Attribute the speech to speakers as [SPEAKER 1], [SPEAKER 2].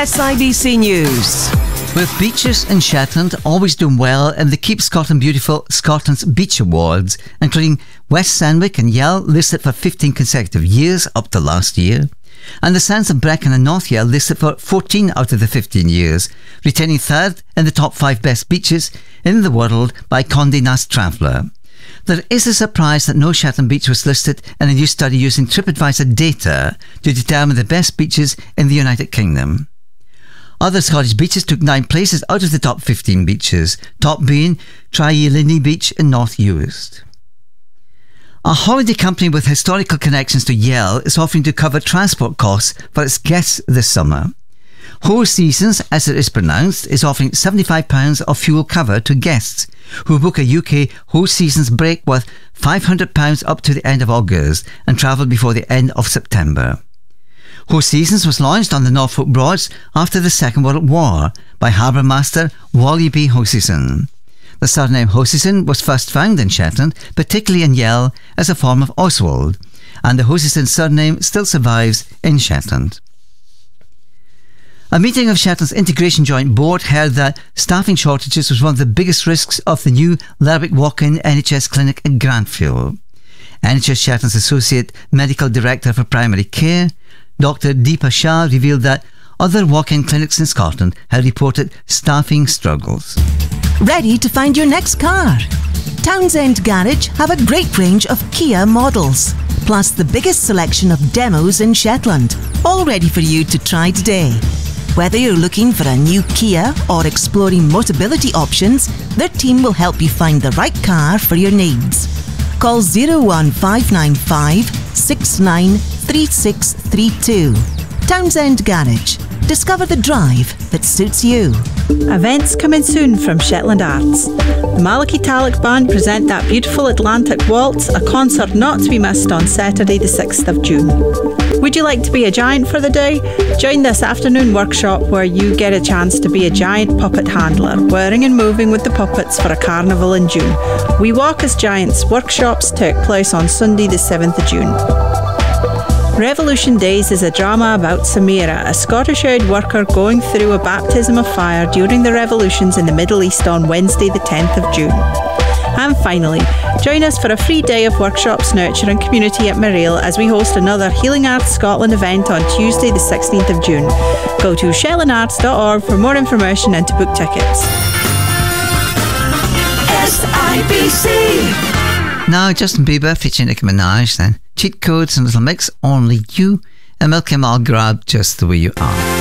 [SPEAKER 1] SIBC News.
[SPEAKER 2] With beaches in Shetland always doing well in the Keep Scotland Beautiful Scotland's Beach Awards, including West Sandwich and Yell listed for 15 consecutive years up to last year, and the Sands of Brecon and North Yell listed for 14 out of the 15 years, retaining third in the top 5 best beaches in the world by Condé Nast Traveller. There is a surprise that no Shetland beach was listed in a new study using TripAdvisor data to determine the best beaches in the United Kingdom. Other Scottish beaches took 9 places out of the top 15 beaches, top being Tryeliny Beach in North Uist. A holiday company with historical connections to Yell is offering to cover transport costs for its guests this summer. Whole Seasons, as it is pronounced, is offering £75 of fuel cover to guests who book a UK Whole Seasons break worth £500 up to the end of August and travel before the end of September. Whole Seasons was launched on the Norfolk Broads after the Second World War by harbour master Wally B. Hoseyson. The surname Hoseyson was first found in Shetland, particularly in Yell, as a form of Oswald, and the Hoseyson surname still survives in Shetland. A meeting of Shetland's Integration Joint Board held that staffing shortages was one of the biggest risks of the new Lerwick walk-in NHS clinic in Granville. NHS Shetland's Associate Medical Director for Primary Care, Dr. Deepa Shah, revealed that other walk-in clinics in Scotland had reported staffing struggles.
[SPEAKER 1] Ready to find your next car? Townsend Garage have a great range of Kia models, plus the biggest selection of demos in Shetland, all ready for you to try today. Whether you're looking for a new Kia or exploring Motability options, their team will help you find the right car for your needs. Call 01595 693632. Townsend Garage. Discover the drive that suits you.
[SPEAKER 3] Events coming soon from Shetland Arts. The Malachy Talek Band present That Beautiful Atlantic Waltz, a concert not to be missed on Saturday the 6th of June. Would you like to be a giant for the day? Join this afternoon workshop where you get a chance to be a giant puppet handler, wearing and moving with the puppets for a carnival in June. We Walk as Giants workshops took place on Sunday the 7th of June. Revolution Days is a drama about Samira, a Scottish-eyed worker going through a baptism of fire during the revolutions in the Middle East on Wednesday the 10th of June. And finally, join us for a free day of workshops, nurture and community at Mareel as we host another Healing Arts Scotland event on Tuesday the 16th of June. Go to shetlandarts.org for more information and to book tickets.
[SPEAKER 1] SIBC.
[SPEAKER 2] Now Justin Bieber featuring Nicki Minaj then. Cheat Codes and Little Mix, Only You, and Milky Mal Grab, Just the Way You Are.